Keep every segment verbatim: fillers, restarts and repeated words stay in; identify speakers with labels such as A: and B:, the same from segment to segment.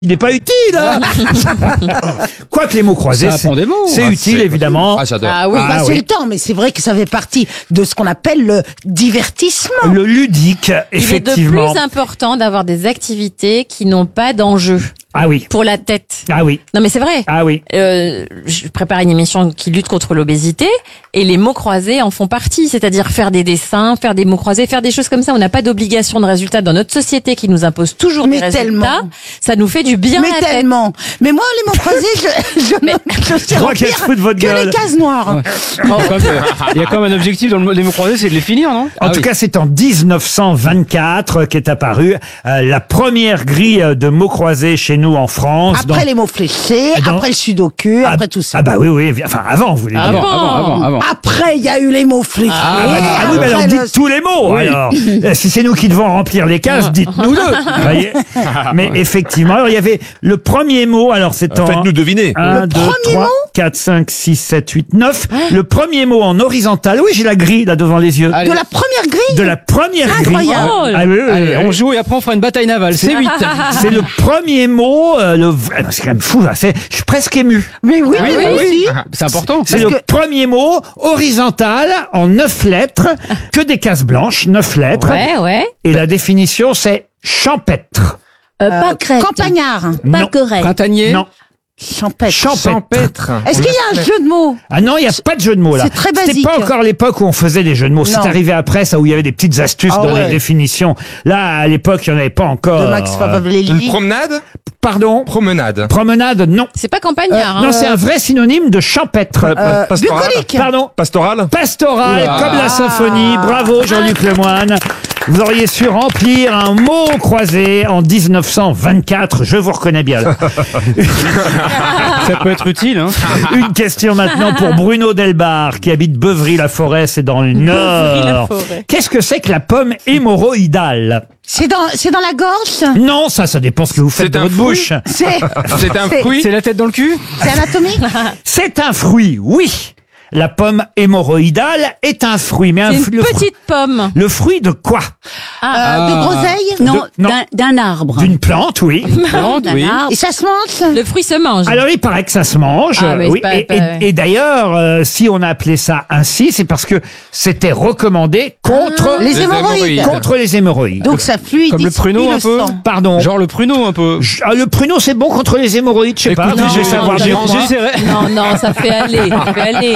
A: Il n'est pas utile, hein. Quoique les mots croisés,
B: Ça apprend des mots.
A: c'est
B: Ah,
A: utile,
B: c'est-
A: évidemment.
B: Ah, j'adore.
C: Ah oui,
A: Ah,
C: bah, c'est
A: oui.
C: le temps, mais c'est vrai que ça fait partie de ce qu'on appelle le divertissement.
A: Le ludique,
D: Il est de
A: effectivement.
D: plus important d'avoir des activités qui n'ont pas d'enjeu
A: Ah oui,
D: pour la tête.
A: ah oui,
D: Non mais c'est vrai.
A: ah oui.
D: Euh, je prépare une émission qui lutte contre l'obésité et les mots croisés en font partie, c'est-à-dire faire des dessins, faire des mots croisés, faire des choses comme ça. On n'a pas d'obligation de résultat dans notre société qui nous impose toujours
C: Mais
D: des résultats.
C: tellement.
D: Ça nous fait du bien
C: Mais
D: à la tête.
C: tellement. Mais moi, les mots croisés, je, je,
D: Mais-
C: je sais
A: Je crois qu'elle
C: remplir
A: se fout de votre
C: que
A: gueule.
C: les cases noires.
B: Ouais. Bon, quand même, il y a quand même un objectif dans le- les mots croisés, c'est de les finir, non?
A: En tout cas, c'est en dix-neuf cent vingt-quatre qu'est apparue euh, la première grille de mots croisés chez nous en France.
C: Après
A: dans-
C: les mots fléchés,
A: Dans-
C: après le sudoku,
A: Ah,
C: après tout ça.
A: Ah bah oui, oui, enfin avant, vous voulez dire.
B: Avant, avant, avant, avant.
C: Après, il y a eu les mots fléchés.
A: Ah, ah oui, mais alors
C: après le-
A: dites tous les mots. Alors, Euh, si c'est nous qui devons remplir les cases, dites-nous-le. Vous voyez. Mais effectivement, alors il y avait le premier mot. Alors c'est en
E: Faites-nous deviner.
A: un, deux,
C: premier
A: trois,
C: mot
A: quatre, cinq, six, sept, huit, neuf. Le premier mot en horizontal. Oui, j'ai la grille là devant les yeux.
B: Allez.
C: De la première grille.
A: De la première grille.
C: Incroyable.
A: Ah oui, oui,
B: Allez,
A: oui.
B: on joue et après on fera une bataille navale. C'est huit.
A: C'est le premier mot. euh, le vrai- ah, c'est quand même fou. Là. C'est, je suis presque ému.
C: Mais oui,
B: Oui,
C: mais
B: oui,
C: moi aussi.
B: C'est important.
A: C'est
C: Parce
A: le premier mot horizontal en neuf lettres, que des cases blanches, neuf lettres.
D: Ouais, ouais.
A: Et la définition, c'est champêtre.
F: Euh, pas crête,
C: Campagnard.
F: pas
A: Non.
F: querelle.
B: Printanier.
A: Non,
C: Champêtre.
E: Champêtre.
C: Est-ce qu'il y a un jeu de mots?
A: ah non, il n'y a pas de jeu de mots là.
C: C'est très
A: C'était
C: basique.
A: pas encore l'époque où on faisait des jeux de mots. C'est
C: Non.
A: arrivé après ça où il y avait des petites astuces
C: Ah
A: dans
C: ouais.
A: les définitions. Là, à l'époque, il n'y en avait pas encore.
C: De Max
A: Euh,
E: Une
C: Favalelli.
E: promenade
A: Pardon.
E: Promenade.
A: Promenade, non.
D: C'est pas campagnard. hein.
A: Non, c'est un vrai synonyme de champêtre.
C: Euh,
E: Pastoral.
C: bucolique.
A: Pardon.
E: Pastoral.
A: Pastoral,
B: Oula.
A: comme la symphonie. Bravo, Jean-Luc Lemoine. Vous auriez su remplir un mot croisé en dix-neuf cent vingt-quatre. Je vous reconnais bien. là.
B: Ça peut être utile, hein.
A: Une question maintenant pour Bruno Delbar, qui habite Beuvry-la-Forêt, c'est dans le Nord.
D: Beuvry-la-Forêt.
A: Qu'est-ce que c'est que la pomme hémorroïdale?
C: C'est dans, c'est dans la gorge?
A: Non, ça, ça dépend ce que vous faites
E: C'est
A: de
E: un
A: votre
E: fruit
A: bouche.
C: C'est,
E: C'est un
C: c'est-
E: fruit.
B: C'est la tête dans le cul?
C: c'est anatomique?
A: C'est un fruit, oui. La pomme hémorroïdale est un fruit, mais un
D: C'est
A: fruit-
D: une
A: le, fruit,
D: petite pomme.
A: le fruit de quoi?
C: Euh, de groseille?
F: Non,
A: De- non.
F: d'un- d'un arbre.
A: D'une plante, oui.
B: Plante,
F: D'un
B: oui.
F: arbre.
C: Et ça se mange?
D: Le fruit se mange.
A: Alors il paraît que ça se mange,
D: Ah, mais
A: oui.
D: c'est pas-
A: et,
D: pas-
A: et- et d'ailleurs, euh, si on a appelé ça ainsi, c'est parce que c'était recommandé contre
C: Les
E: Les
C: hémorroïdes.
E: hémorroïdes.
A: contre les hémorroïdes.
C: Donc ça fluidifie
B: Comme le pruneau, un
C: le
B: peu.
C: sang.
A: Pardon.
B: Genre le pruneau un peu.
A: Je- ah, le pruneau, c'est bon contre les hémorroïdes, je sais pas.
B: Écoutez,
A: vous
B: je
A: devez
B: vais
A: savoir
D: non,
A: mieux
D: non,
A: que moi.
B: J'essaierai.
D: Non, non, ça fait aller. Ça fait aller.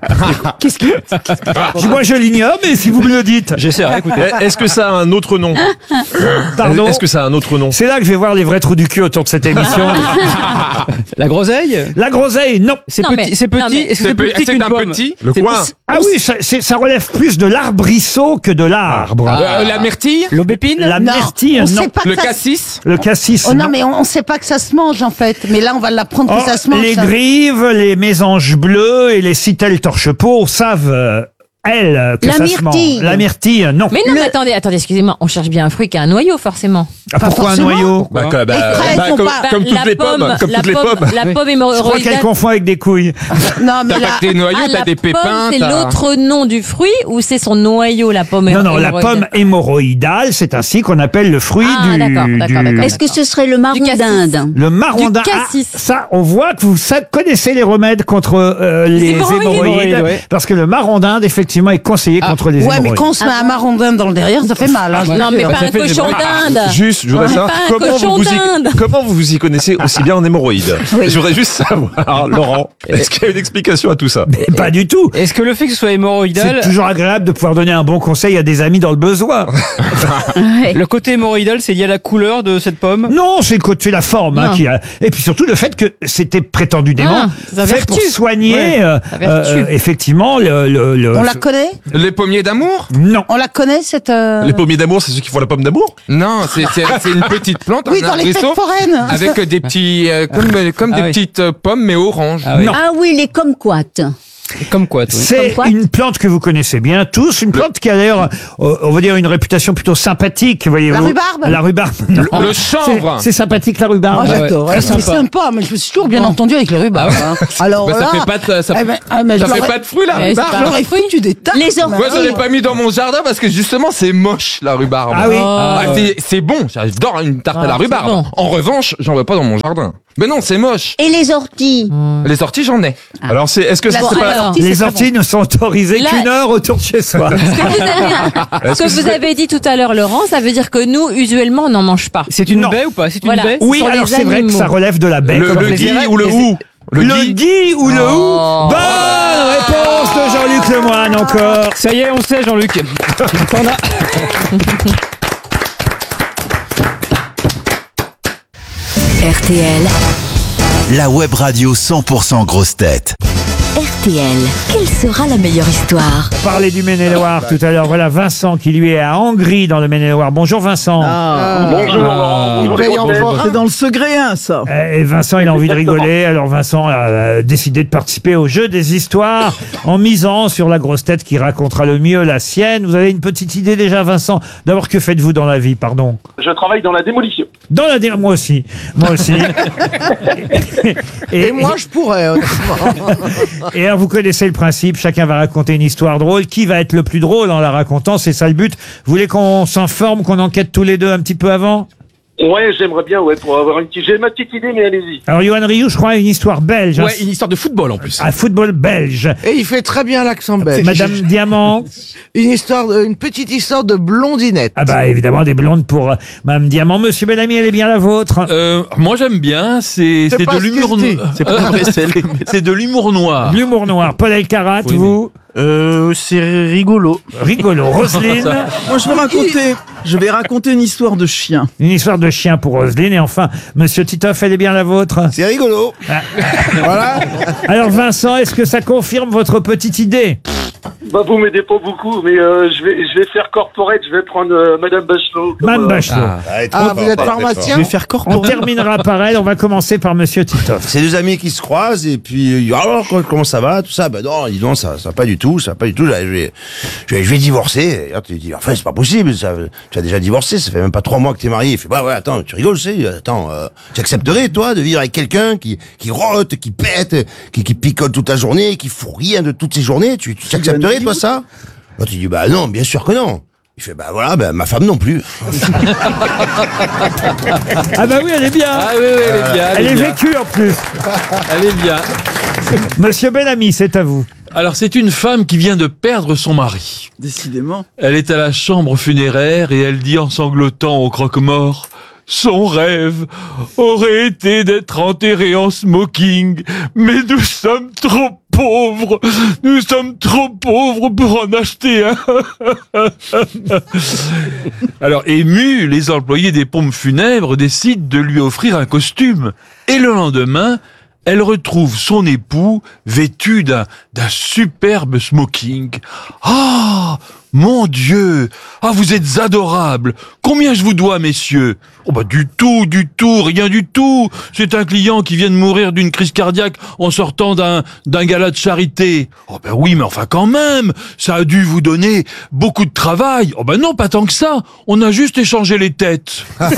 A: Moi, je l'ignore, mais si vous me le dites.
B: J'essaierai, écoutez.
E: Est-ce que ça a un autre nom?
A: Pardon.
E: Est-ce que ça a un autre nom?
A: C'est là que je vais voir les vrais trous du cul autour de cette émission.
B: La groseille?
A: La groseille, non.
B: C'est
D: Non,
B: petit,
D: mais-
B: c'est
D: non,
B: petit.
D: mais-
B: Est-ce que c'est
E: C'est
B: plus
E: pe-
B: petit
E: c'est
B: qu'une
E: un
B: pomme?
E: petit. Le
B: C'est
E: coin.
B: petit-
A: Ah oui, ça, c'est- ça relève plus de l'arbrisseau que de l'arbre.
E: Euh, la myrtille.
B: L'aubépine?
A: La
C: Non,
A: myrtille,
C: on
A: non.
C: sait pas
E: Le
C: que ça...
E: cassis.
A: Le cassis,
C: Oh non,
A: non.
C: mais on, on sait pas que ça se mange en fait. Mais là, on va l'apprendre
A: Oh,
C: que ça se mange.
A: les
C: ça.
A: grives, les mésanges bleus et les citelles torche-peau savent, euh, elles, que
F: La
A: ça se mange.
F: myrtille.
A: La myrtille, non.
D: Mais non, mais attendez, attendez, excusez-moi. On cherche bien un fruit qui a un noyau, forcément.
A: Ah, pourquoi un
C: forcément.
A: noyau?
E: Bah, quoi, bah,
C: Les fraises
E: bah,
C: sont
E: comme,
C: pas-
E: comme
D: Bah,
E: toutes
D: la
E: les pommes. Comme
D: la
E: toutes les
D: pomme,
E: pommes.
D: La pomme
A: Je crois qu'elle
D: hémorroïdale.
A: confond avec des couilles.
C: Non, mais
E: T'as
C: là,
E: pas que des noyaux,
D: Ah,
E: t'as
D: la
E: des pépins.
D: pomme, c'est
E: t'as-
D: l'autre nom du fruit ou c'est son noyau, la pomme
A: Non, non, la
D: hémorroïdale
A: pomme hémorroïdale, c'est ainsi qu'on appelle le fruit
D: Ah,
A: du,
D: d'accord, d'accord,
A: du-
D: d'accord.
F: Est-ce que ce serait le marron
D: cassis.
F: d'Inde?
A: le marrondin.
D: Du
A: Ah,
D: cassis.
A: ça, on voit que vous sa- connaissez les remèdes contre euh, les
D: hémorroïdes.
A: hémorroïdes,
B: Hémorroïdes, ouais.
A: parce que le marron d'Inde, effectivement, est conseillé contre les
C: ouais, mais
A: hémorroïdes.
C: quand on se met un marrondin dans le derrière, ça fait mal. Hein.
D: Non, mais
B: Ça
D: pas un
B: fait des
D: cochon
B: bruits.
D: d'Inde.
E: Juste, je voudrais
D: Ouais,
E: savoir
D: pas un
E: comment
D: cochon
E: vous, vous y,
D: d'Inde.
E: comment vous vous y connaissez aussi bien en hémorroïdes. Je voudrais juste savoir, Laurent, est-ce qu'il y a une explication à tout ça?
A: Mais pas du tout.
B: Est-ce que le fait que ce soit
A: C'est
B: hémorroïdal,
A: toujours agréable de pouvoir donner un bon conseil à des amis dans le besoin.
B: le côté hémorroïdal, c'est lié à la couleur de cette pomme?
A: Non, c'est le côté la forme hein,
D: Non.
A: qui a... et puis surtout le fait que c'était prétendument
D: Ah, sa
A: fait
D: vertu.
A: pour soigner
D: Ouais,
A: euh,
D: sa vertu.
A: euh, effectivement le, le, le-
C: On la connaît?
E: Les pommiers d'amour?
A: non.
C: On la connaît cette. euh,
E: Les pommiers d'amour, c'est ceux qui font la pomme d'amour?
G: Non, c'est c'est- c'est une petite plante,
C: Oui,
G: un
C: dans les fêtes
G: arbrisseau,
C: foraines.
G: avec des petits, euh, comme, comme
B: Ah
G: des
B: oui.
G: petites euh, pommes mais oranges.
B: Ah oui.
A: Non.
F: Ah oui, les kumquats.
B: Comme quoi, toi.
A: C'est
F: Comme quoi
A: une plante que vous connaissez bien tous, une plante qui a d'ailleurs, euh, on va dire, une réputation plutôt sympathique, voyez-vous.
C: La rhubarbe
A: La rhubarbe. non.
G: Le chanvre.
A: C'est c'est sympathique la rhubarbe.
C: Oh,
B: ouais,
C: j'adore,
B: très
C: ouais, c'est
B: sympa.
C: sympa, mais je me suis toujours bien entendu avec les rhubarbes. hein. Alors
G: Bah, ça
C: là,
G: fait pas de, ça,
C: eh ben, ah, mais
G: ça
C: je
G: fait
C: l'aurais-
G: pas de fruits, la
D: Ouais, c'est
G: rhubarbe.
D: pas-
C: je l'aurais foutu des tas.
F: Les orties.
G: Moi, je l'ai pas mis dans mon jardin parce que justement, c'est moche, la rhubarbe.
A: Ah oui.
G: Ah, c'est- c'est bon, j'adore une tarte à la
D: Ah, c'est
G: rhubarbe.
D: bon.
G: En revanche, j'en veux pas dans mon jardin. Mais non, c'est moche.
F: Et les orties.
G: Les orties, j'en ai.
E: Alors, c'est, est-ce que
C: La
E: c'est
D: Bon,
E: pas,
D: alors,
A: Les orties ne sont autorisées
D: Là-
A: qu'une heure autour de chez soi.
D: ce que vous avez, ce que vous avez dit tout à l'heure, Laurent, ça veut dire que nous, usuellement, on n'en mange pas.
B: C'est une
A: Non.
B: baie ou pas? C'est une
D: Voilà.
B: baie?
A: Oui,
D: Sur
A: alors
D: les
A: c'est vrai que
D: animaux.
A: ça relève de la baie.
G: Le,
A: comme
G: le
A: on
G: gui
A: dit.
G: ou le hou.
A: Le,
G: gui.
A: gui ou le
D: Oh.
A: hou. Bonne réponse de Jean-Luc Lemoyne encore.
B: Ça y est, on sait, Jean-Luc. T'en as.
H: R T L,
I: La web radio cent pour cent grosse tête.
H: R T L, quelle sera la meilleure histoire?
A: On parlait du Maine-et-Loire tout à l'heure. Voilà Vincent qui lui est à Hongrie dans le Maine-et-Loire. Bonjour Vincent.
J: Bonjour Laurent. Bonjour les grosses têtes.
C: C'est dans le secréen, ça.
A: Euh, Et Vincent, il a envie de rigoler. Alors Vincent a euh, décidé de participer au jeu des histoires en misant sur la grosse tête qui racontera le mieux la sienne. Vous avez une petite idée déjà, Vincent? D'abord, que faites-vous dans la vie, pardon?
J: Je travaille dans la démolition.
A: Dans la dé- moi aussi, moi aussi. et,
C: Et moi, je pourrais, honnêtement.
A: et alors, vous connaissez le principe. Chacun va raconter une histoire drôle. Qui va être le plus drôle en la racontant? C'est ça le but. Vous voulez qu'on s'informe, qu'on enquête tous les deux un petit peu avant?
J: Ouais, j'aimerais bien, ouais, pour avoir une petite... J'ai ma petite idée, mais allez-y.
A: Alors, Yoann Rioux, je crois, a une histoire belge. hein.
G: Ouais, une histoire de football en plus.
A: Un football belge.
C: Et il fait très bien l'accent belge.
A: Madame Diamant.
C: Une histoire, de- une petite histoire de blondinette.
A: Ah bah évidemment des blondes pour euh, Madame Diamant. Monsieur Bellamy, elle est bien la vôtre.
K: Euh, moi j'aime bien, c'est
C: C'est
K: c'est
C: pas
K: de
C: ce
K: l'humour
C: qu'il dit.
K: noir. C'est pas vrai, c'est c'est de l'humour noir.
A: L'humour noir. Paul Elkarat,
K: Oui,
A: vous
L: Euh, c'est rigolo.
A: rigolo. Roselyne,
L: Moi, je vais raconter, je vais raconter une histoire de chien.
A: une histoire de chien pour Roselyne. Et enfin, Monsieur Titoff, elle est bien la vôtre.
L: C'est rigolo.
C: Voilà.
A: Alors Vincent, est-ce que ça confirme votre petite idée?
J: Bah, vous m'aidez pas beaucoup, mais euh, je vais je vais faire corporate, je vais prendre euh, Madame Bachelot. comme,
A: Mme
J: euh,
A: Bachelot.
C: Ah, vous êtes
L: Je
C: pharmacien?
L: vais faire
A: On
L: corporate.
A: terminera par elle. On va commencer par Monsieur Titoff.
M: C'est deux amis qui se croisent et puis euh, alors comment ça va tout ça, ben non dis donc ça ça va pas du tout, ça va pas du tout, je vais je vais, je vais divorcer. Et là, tu dis enfin c'est pas possible, ça, tu as déjà divorcé, ça fait même pas trois mois que t'es marié. Il fait bah ouais attends tu rigoles c'est attends euh, tu accepterais toi de vivre avec quelqu'un qui qui rote, qui pète, qui qui picole toute la journée, qui fout rien de toutes ces journées, tu tu accepterais toi ça? Là tu dis bah non bien sûr que non. Il fait bah voilà bah ma femme non plus.
A: Ah bah oui, elle est bien.
K: Ah oui, oui, elle est bien.
A: Elle est
K: bien.
A: vécue en plus.
K: Elle est bien.
A: Monsieur Bellamy, c'est à vous.
K: Alors c'est une femme qui vient de perdre son mari.
L: Décidément.
K: Elle est à la chambre funéraire et elle dit en sanglotant au croque-mort: son rêve aurait été d'être enterré en smoking, mais nous sommes trop pauvres, nous sommes trop pauvres pour en acheter un. Alors émus, les employés des pompes funèbres décident de lui offrir un costume. Et le lendemain, elle retrouve son époux vêtu d'un d'un superbe smoking. Ah, mon Dieu! Ah, vous êtes adorables! Combien je vous dois, messieurs? Oh bah du tout, du tout, rien du tout! C'est un client qui vient de mourir d'une crise cardiaque en sortant d'un d'un gala de charité. Oh bah oui, mais enfin quand même! Ça a dû vous donner beaucoup de travail. Oh bah non, pas tant que ça! On a juste échangé les têtes.
A: Ah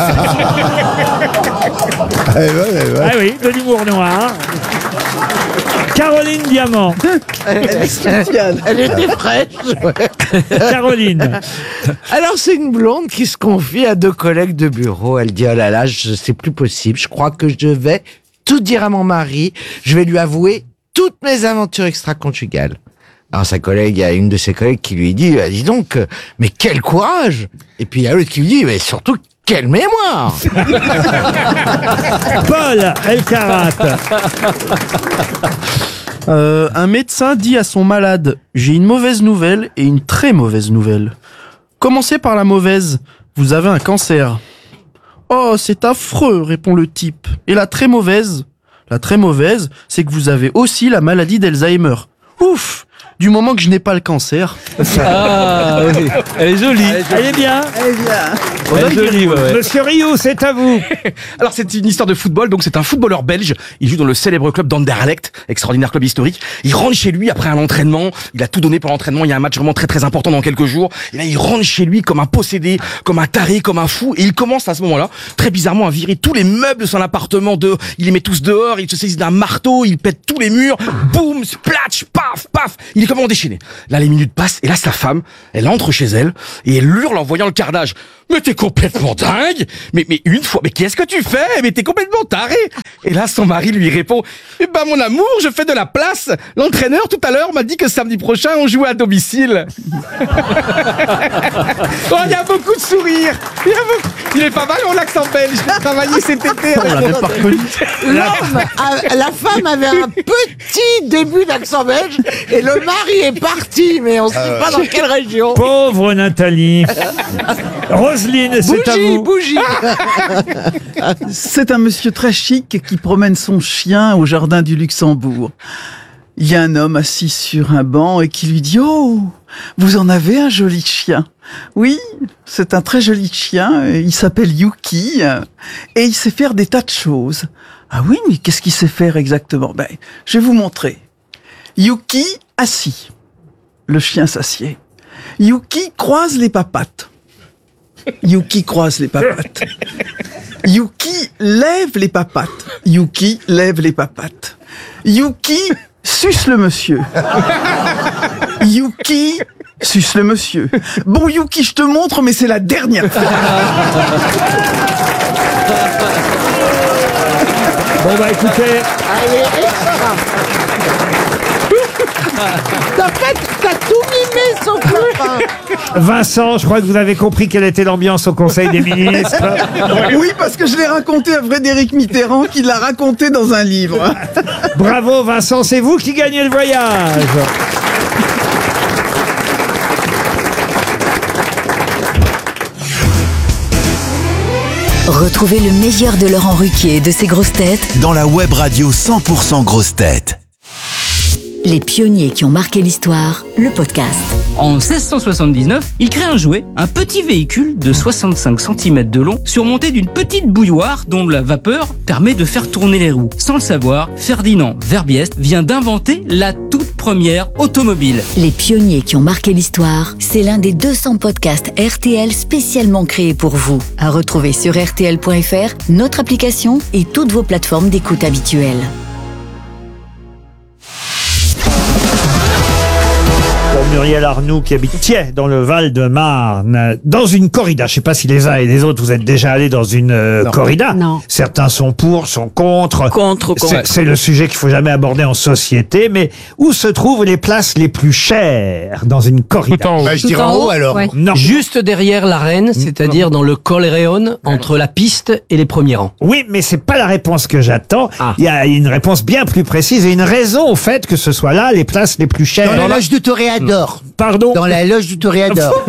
A: oui, de l'humour noir. Caroline Diamant.
C: Elle était fraîche.
A: Caroline.
C: Alors, c'est une blonde qui se confie à deux collègues de bureau. Elle dit, oh là là, je c'est plus possible. Je crois que je vais tout dire à mon mari. Je vais lui avouer toutes mes aventures extra-conjugales. Alors, sa collègue, il y a une de ses collègues qui lui dit, ah, dis donc, euh, mais quel courage! Et puis, il y a l'autre qui lui dit, mais surtout, quelle mémoire!
A: Paul Elkarat.
L: Euh, un médecin dit à son malade: j'ai une mauvaise nouvelle et une très mauvaise nouvelle. Commencez par la mauvaise. Vous avez un cancer. Oh, c'est affreux, répond le type. Et la très mauvaise? La très mauvaise, c'est que vous avez aussi la maladie d'Alzheimer. Ouf! du moment que je n'ai pas le cancer.
B: Ah, oui. Elle est jolie.
A: Elle est bien.
F: Elle est bien.
A: Elle est jolie, ouais, ouais. Monsieur Rioux, c'est à vous.
N: Alors c'est une histoire de football, donc c'est un footballeur belge, il joue dans le célèbre club d'Anderlecht, extraordinaire club historique. Il rentre chez lui après un entraînement, il a tout donné pour l'entraînement, il y a un match vraiment très très important dans quelques jours, et là il rentre chez lui comme un possédé, comme un taré, comme un fou, et il commence à ce moment-là, très bizarrement, à virer tous les meubles de son appartement, de, il les met tous dehors, il se saisit d'un marteau, il pète tous les murs, boum, splatch, paf, paf, il est comme en déchaîné. Là les minutes passent, et là sa femme, elle entre chez elle, et elle hurle en voyant le carnage. Mais t'es complètement dingue! Mais, mais une fois, mais qu'est-ce que tu fais? Mais t'es complètement taré! Et là, son mari lui répond, eh ben, mon amour, je fais de la place. L'entraîneur, tout à l'heure, m'a dit que samedi prochain, on jouait à domicile. Oh, il y a beaucoup de sourires. Il, y a beaucoup... il est pas mal, mon accent belge. J'ai travaillé cet été.
L: On l'avait pas reconnu.
C: L'homme, a- la femme avait un petit début d'accent belge et le mari est parti, mais on ne sait pas dans quelle région.
A: Pauvre Nathalie. Roselyne, c'est à
C: Bougie,
A: vous.
C: bougie.
F: C'est un monsieur très chic qui promène son chien au jardin du Luxembourg. Il y a un homme assis sur un banc et qui lui dit « Oh, vous en avez un joli chien !» Oui, c'est un très joli chien, il s'appelle Yuki et il sait faire des tas de choses. Ah oui, mais qu'est-ce qu'il sait faire exactement? Ben, je vais vous montrer. Yuki assis. Le chien s'assied. Yuki croise les papates. Yuki croise les papates. Yuki lève les papates. Yuki lève les papates. Yuki suce le monsieur. Yuki suce le monsieur. Bon Yuki, je te montre, mais c'est la dernière fois.
A: Bon bah écoutez,
C: Allez, extra. En fait, t'as tout mimé sauf la fin.
A: Vincent, je crois que vous avez compris quelle était l'ambiance au Conseil des ministres.
F: Oui, parce que je l'ai raconté à Frédéric Mitterrand, qui l'a raconté dans un livre.
A: Bravo Vincent, c'est vous qui gagnez le voyage.
H: Retrouvez le meilleur de Laurent Ruquier et de ses grosses têtes
I: Dans la web radio cent pour cent grosses têtes.
H: Les pionniers qui ont marqué l'histoire, le podcast.
B: En seize cent soixante-dix-neuf, il crée un jouet, un petit véhicule de soixante-cinq centimètres de long, surmonté d'une petite bouilloire dont la vapeur permet de faire tourner les roues. Sans le savoir, Ferdinand Verbiest vient d'inventer la toute première automobile.
H: Les pionniers qui ont marqué l'histoire, c'est l'un des deux cents podcasts R T L spécialement créés pour vous. À retrouver sur R T L point F R, notre application et toutes vos plateformes d'écoute habituelles.
A: Pour Muriel Arnoux qui habite Thiais dans le Val-de-Marne, dans une corrida. Je sais pas si les uns et les autres vous êtes déjà allés dans une euh, corrida.
F: Non.
A: Certains sont pour, sont contre.
F: Contre, contre.
A: C'est, c'est le sujet qu'il faut jamais aborder en société. Mais où se trouvent les places les plus chères dans une corrida?
M: Bah, je dirais en haut alors.
F: Ouais.
A: Non.
O: Juste derrière l'arène, c'est-à-dire dans le Collereon, entre la piste et les premiers rangs.
A: Oui, mais c'est pas la réponse que j'attends.
O: Ah.
A: Il y a une réponse bien plus précise et une raison au fait que ce soit là les places les plus chères.
C: Dans la loge du toréador.
A: Pardon?
C: Dans la loge du toréador.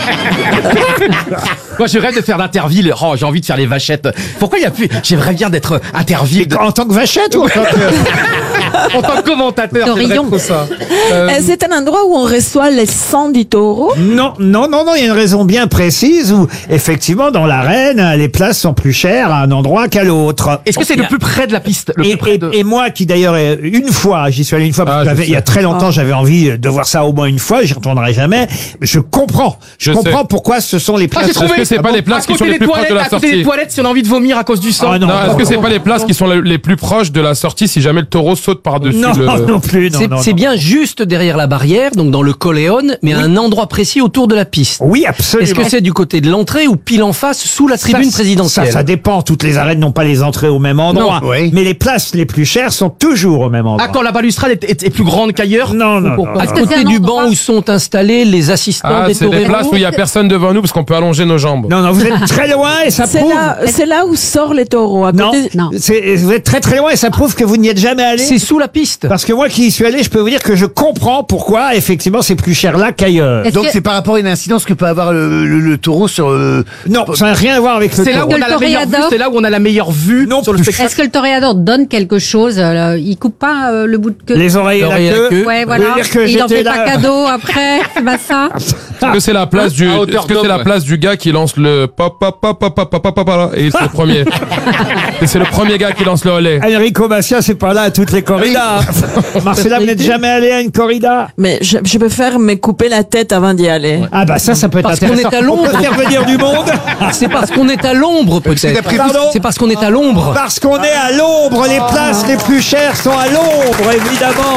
N: Moi, je rêve de faire d'Interville. Oh, j'ai envie de faire les vachettes. Pourquoi il y a plus, j'aimerais bien d'être Interville. De...
A: En tant que vachette ou en tant que...
N: en tant que commentateur, j'aimerais trop ça. Euh...
F: C'est un endroit où on reçoit les sang du taureau.
A: Non, non, non, non, il y a une raison bien précise où, effectivement, dans l'arène, les places sont plus chères à un endroit qu'à l'autre.
N: Est-ce que c'est le plus près de la piste? Le
A: Et,
N: plus près
A: et-
N: de...
A: et moi qui d'ailleurs, euh, une fois, j'y suis allé une fois, parce
K: Ah,
A: que
K: je
A: j'avais- il y a
K: sais.
A: très longtemps, j'avais envie de voir ça au moins une fois, j'y retournerai jamais. Je comprends, je,
K: Je
A: comprends
K: sais.
A: pourquoi ce sont les
N: Ah,
A: places.
N: j'ai trouvé.
K: Est-ce que c'est pas les places
N: À
K: qui
N: côté
K: sont les
N: des
K: plus proches de
N: toilettes,
K: la
N: à côté des
K: sortie?
N: toilettes, si on a envie de vomir à cause du sang.
A: Ah, non.
K: Non, est-ce que c'est pas les places qui sont le- les plus proches de la sortie si jamais le taureau saute par-dessus
A: Non,
K: le...
A: non plus, non,
O: C'est
A: non,
O: c'est
A: non.
O: bien juste derrière la barrière, donc dans le Collereon, mais à un endroit précis autour de la piste.
A: Oui, absolument.
O: Est-ce que c'est du côté de l'entrée ou pile en face, sous la tribune
A: Ça,
O: présidentielle?
A: Ça, ça dépend. Toutes les arènes n'ont pas les entrées au même endroit.
C: Non, oui.
A: Mais les places les plus chères sont toujours au même endroit.
N: Ah, quand la balustrade est, est- est plus grande qu'ailleurs?
A: Non, non,
O: Pour
A: non,
O: pas-
A: non.
O: à côté du banc où où sont installés les assistants
P: Ah,
O: des
P: c'est des
O: toreros.
P: places où il y a personne devant nous parce qu'on peut allonger nos jambes.
A: Non, non, vous êtes très loin et ça
Q: C'est
A: prouve...
Q: là, c'est là où sortent les taureaux. À
A: Non,
Q: côté... non.
A: c'est- vous êtes très très loin et ça prouve que vous n'y êtes jamais allé.
O: C'est sous la piste.
A: Parce que moi qui y suis allé, je peux vous dire que je comprends pourquoi effectivement c'est plus cher là qu'ailleurs.
R: Donc c'est par rapport à une incidence que peut avoir le, le- le taureau sur... euh,
A: Non, ça n'a rien à voir avec le
N: C'est là où
A: taureau.
N: on a la meilleure vue,
S: toréador.
N: c'est là où on a la meilleure vue
A: Non
N: sur le
A: plus.
N: spectacle.
S: Est-ce que le toréador donne quelque chose euh, Il coupe pas euh, le bout de queue.
A: Les oreilles et la
O: L'oreille et la
A: queue.
O: queue.
S: Ouais,
A: Vous
S: voilà.
A: voulez dire que
S: Il en
A: j'étais
S: fait
A: là-
S: pas cadeau après. C'est pas ça.
P: Est-ce que c'est la place du,
N: À hauteur
P: est-ce que c'est
N: d'homme,
P: la
N: ouais.
P: place du gars qui lance le pop pop pop pop pop pop pop pop pop et c'est le premier. Et c'est le premier gars qui lance le relais.
A: Enrico Macias, c'est pas là à toutes les corridas. Marcella, vous n'êtes jamais allé à une corrida?
Q: Mais je, je peux faire mais couper la tête avant d'y aller.
A: Ah bah ça, ça peut être
O: Parce qu'on
A: intéressant.
O: est à l'ombre.
A: On peut faire venir du monde.
O: C'est parce qu'on est à l'ombre, peut-être.
A: Pardon
O: C'est parce qu'on est à l'ombre.
A: Parce qu'on est à l'ombre, les places les plus chères sont à l'ombre, évidemment.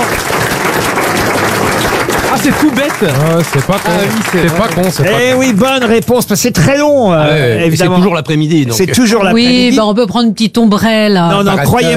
N: Ah, c'est tout bête.
P: Ah, c'est pas con.
N: Ah oui, c'est
P: c'est
N: vrai.
P: pas con, c'est pas
A: Eh
P: con.
A: oui, bonne réponse, parce que c'est très long, euh,
O: Ouais, et c'est
A: évidemment.
O: toujours l'après-midi. donc.
A: C'est toujours l'après-midi.
S: Oui, bah on peut prendre une petite ombrelle.
A: Non, non,
N: Arrête,
A: croyez